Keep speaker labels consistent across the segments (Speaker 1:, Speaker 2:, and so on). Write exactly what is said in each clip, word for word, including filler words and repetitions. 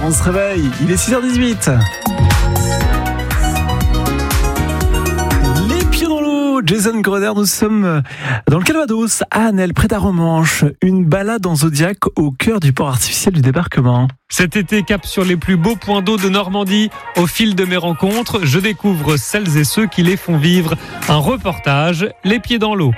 Speaker 1: on se réveille, il est six heures dix-huit. Les pieds dans l'eau, Jason Groder, nous sommes dans le Calvados, à Annelle, près d'Arromanches. Une balade en Zodiac au cœur du port artificiel du débarquement.
Speaker 2: Cet été, cap sur les plus beaux points d'eau de Normandie. Au fil de mes rencontres, je découvre celles et ceux qui les font vivre. Un reportage, les pieds dans l'eau.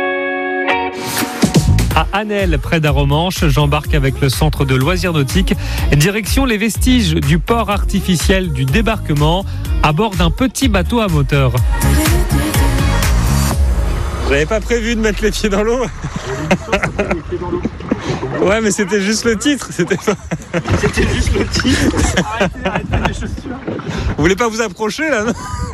Speaker 2: À Annelle, près d'Arromanches, j'embarque avec le centre de loisirs nautiques. Direction les vestiges du port artificiel du débarquement, à bord d'un petit bateau à moteur.
Speaker 3: J'avais pas prévu de mettre les pieds dans l'eau. Ouais, mais c'était juste le titre. C'était, pas...
Speaker 4: c'était juste le titre. Arrêtez, arrêtez les chaussures.
Speaker 3: Vous voulez pas vous approcher là, non?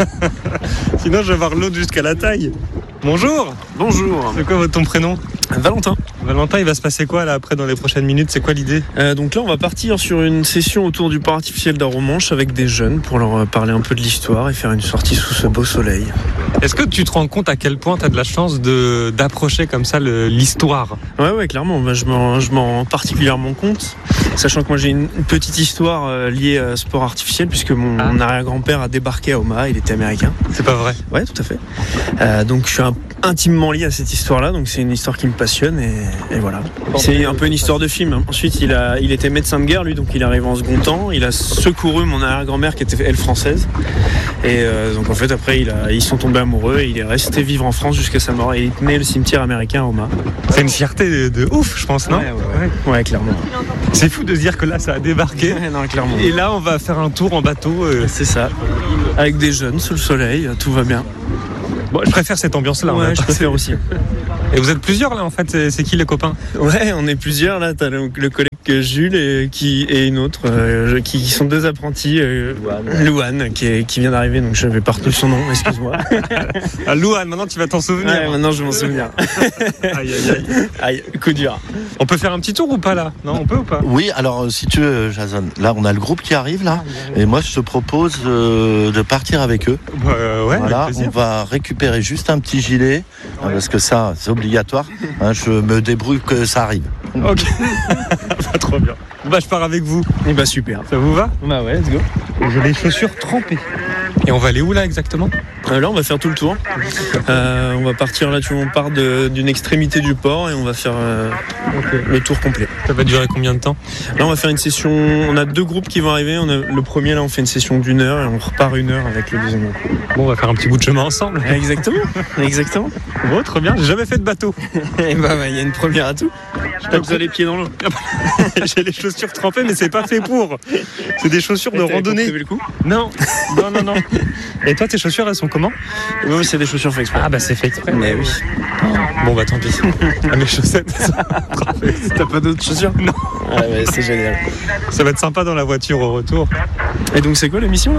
Speaker 3: Sinon, je vais avoir l'autre jusqu'à la taille. Bonjour.
Speaker 4: Bonjour.
Speaker 3: C'est quoi votre ton prénom?
Speaker 4: Valentin.
Speaker 3: Valentin, il va se passer quoi là après dans les prochaines minutes? C'est quoi l'idée?
Speaker 4: euh, Donc là, on va partir sur une session autour du port artificiel d'Arromanches avec des jeunes pour leur parler un peu de l'histoire et faire une sortie sous ce beau soleil.
Speaker 3: Est-ce que tu te rends compte à quel point tu as de la chance de, d'approcher comme ça le, l'histoire?
Speaker 4: Ouais, ouais, clairement. Bah, je, m'en, je m'en rends particulièrement compte. Sachant que moi, j'ai une petite histoire euh, liée à ce port artificiel puisque mon, ah. mon arrière-grand-père a débarqué à Omaha. Il était américain.
Speaker 3: C'est pas vrai?
Speaker 4: Ouais, tout à fait. Euh, donc, je suis un, intimement lié à cette histoire-là. Donc, c'est une histoire qui me passionne et, et voilà. C'est un peu une histoire de film. Ensuite, il, a, il était médecin de guerre, lui. Donc, il arrive en second temps. Il a secouru mon arrière-grand-mère qui était, elle, française. Et euh, donc, en fait, après, il a, ils sont tombés amoureux et il est resté vivre en France jusqu'à sa mort. Et il tenait le cimetière américain à Omaha.
Speaker 3: C'est une fierté de, de ouf, je pense, non?
Speaker 4: Ouais, ouais, ouais. Ouais, clairement.
Speaker 3: C'est fou de se dire que là, ça a débarqué.
Speaker 4: Ouais, non, clairement.
Speaker 3: Et là, on va faire un tour en bateau. Euh...
Speaker 4: C'est ça. Avec des jeunes sous le soleil, tout va bien.
Speaker 3: Bon, je préfère cette ambiance-là.
Speaker 4: Ouais, je préfère aussi.
Speaker 3: Et vous êtes plusieurs là en fait, c'est, c'est qui les copains?
Speaker 4: Ouais, on est plusieurs là, t'as le, le collègue Jules et, qui, et une autre euh, qui, qui sont deux apprentis, euh, Louane, Louane qui, est, qui vient d'arriver, donc je vais pas retrouver son nom, excuse-moi.
Speaker 3: Ah, Louane, maintenant tu vas t'en souvenir.
Speaker 4: Ouais, maintenant je vais m'en souvenir.
Speaker 3: Aïe aïe aïe.
Speaker 4: Aïe, coup dur.
Speaker 3: On peut faire un petit tour ou pas là? Non, on peut ou pas?
Speaker 5: Oui, alors si tu veux, Jason, là on a le groupe qui arrive là, et moi je te propose euh, de partir avec eux.
Speaker 3: Bah, euh, ouais,
Speaker 5: voilà,
Speaker 3: avec
Speaker 5: on va récupérer juste un petit gilet, hein, parce que ça c'est obligatoire. Hein, je me débrouille que ça arrive.
Speaker 3: Ok. Pas trop bien. Bah je pars avec vous.
Speaker 4: Et bah super.
Speaker 3: Ça vous va?
Speaker 4: Bah ouais, let's go.
Speaker 3: J'ai les chaussures trempées. Et on va aller où là exactement?
Speaker 4: euh, Là on va faire tout le tour. Euh, on va partir là, tu vois, on part de, d'une extrémité du port et on va faire euh, okay. le tour complet.
Speaker 3: Ça va durer combien de temps?
Speaker 4: Là on va faire une session, on a deux groupes qui vont arriver. On a, le premier là on fait une session d'une heure et on repart une heure avec le deuxième groupe.
Speaker 3: Bon, on va faire un petit bout de chemin ensemble.
Speaker 4: Exactement. Exactement.
Speaker 3: Bon, très bien, j'ai jamais fait de bateau.
Speaker 4: Et bah il y a une première à tout. Je tape ça les pieds dans l'eau.
Speaker 3: J'ai les chaussures trempées mais c'est pas fait pour. C'est des chaussures de randonnée.
Speaker 4: Le coup
Speaker 3: non, non, non, non. Et toi tes chaussures elles sont comment?
Speaker 4: Oui, c'est des chaussures fait exprès.
Speaker 3: Ah bah c'est fait exprès.
Speaker 4: Mais oui.
Speaker 3: Bon bah tant pis. Ah, mes chaussettes sont trempées.
Speaker 4: T'as pas d'autres chaussures?
Speaker 3: Non.
Speaker 4: Ah ouais, c'est génial.
Speaker 3: Ça va être sympa dans la voiture au retour.
Speaker 4: Et donc c'est quoi la mission là?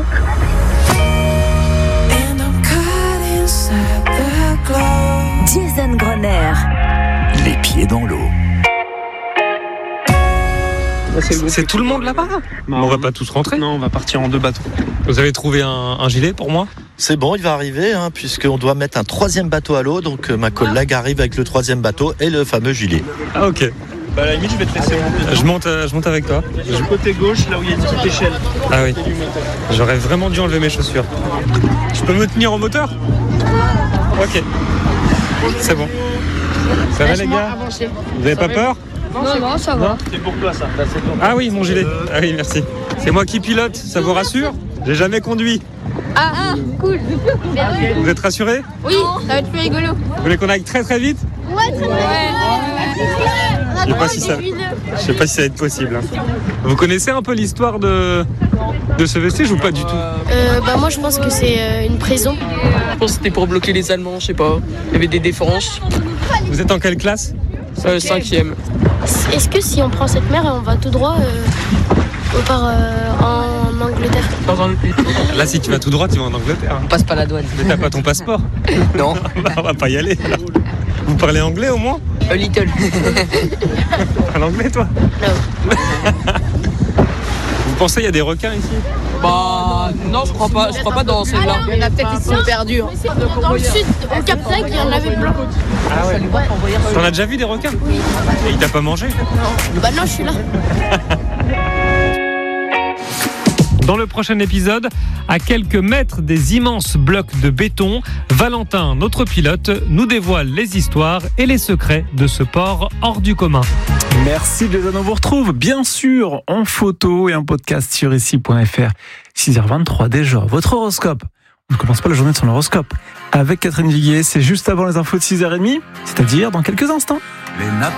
Speaker 6: Jason Groder.
Speaker 1: Les pieds dans l'eau.
Speaker 3: C'est, c'est tout le monde là-bas?
Speaker 4: Non,
Speaker 3: on va pas tous rentrer?
Speaker 4: Non, on va partir en deux bateaux.
Speaker 3: Vous avez trouvé un, un gilet pour moi?
Speaker 5: C'est bon, il va arriver, hein, puisqu'on doit mettre un troisième bateau à l'eau. Donc euh, ma collègue arrive avec le troisième bateau et le fameux gilet.
Speaker 3: Ah ok.
Speaker 4: Bah à la limite je vais te laisser monter.
Speaker 3: Je monte, euh, je monte avec toi.
Speaker 4: Du côté gauche, là où il y a une petite échelle.
Speaker 3: Ah oui. J'aurais vraiment dû enlever mes chaussures. Je peux me tenir au moteur? Ok. C'est bon. Ça va les gars? Vous avez pas peur?
Speaker 7: Non, non, ça va.
Speaker 4: C'est pour toi ça. Là, c'est pour
Speaker 3: ah oui, mon gilet. Ah oui, merci. C'est moi qui pilote, ça vous rassure? J'ai jamais conduit.
Speaker 7: Ah, ah, cool.
Speaker 3: Vous êtes rassurés?
Speaker 7: Oui, ça va être plus rigolo.
Speaker 3: Vous voulez qu'on aille très très vite?
Speaker 7: Ouais, très très
Speaker 3: Je sais pas si ça, je sais pas si ça va être possible. Hein. Vous connaissez un peu l'histoire de, de ce vestige ou pas du tout?
Speaker 8: euh, Bah moi je pense que c'est euh, une prison.
Speaker 9: Je pense que c'était pour bloquer les Allemands, je sais pas. Il y avait des défenses.
Speaker 3: Vous êtes en quelle classe?
Speaker 9: euh, Cinquième.
Speaker 8: Est-ce que si on prend cette mer et on va tout droit, euh, on part euh, en Angleterre?
Speaker 3: Là si tu vas tout droit, tu vas en Angleterre.
Speaker 9: On passe pas la douane.
Speaker 3: Mais t'as pas ton passeport?
Speaker 9: Non.
Speaker 3: Bah, on va pas y aller alors. Vous parlez anglais au moins?
Speaker 9: A little.
Speaker 3: Parles anglais toi?
Speaker 8: Non.
Speaker 3: Vous pensez qu'il y a des requins ici?
Speaker 9: Bah non, je crois pas, je crois pas dans celle-là.
Speaker 7: Il y en a peut-être ici perdus. Hein.
Speaker 8: Dans le sud, au Cap Reg, il y en avait plein.
Speaker 3: Ah ouais. T'en as déjà vu des requins?
Speaker 8: Oui.
Speaker 3: Et il t'a pas mangé?
Speaker 8: Non. Bah non, je suis là.
Speaker 2: Dans le prochain épisode, à quelques mètres des immenses blocs de béton, Valentin, notre pilote, nous dévoile les histoires et les secrets de ce port hors du commun.
Speaker 1: Merci Jason, on vous retrouve bien sûr en photo et en podcast sur ici point f r. six heures vingt-trois déjà, votre horoscope. On ne commence pas la journée de son horoscope. Avec Catherine Viguier, c'est juste avant les infos de six heures trente, c'est-à-dire dans quelques instants.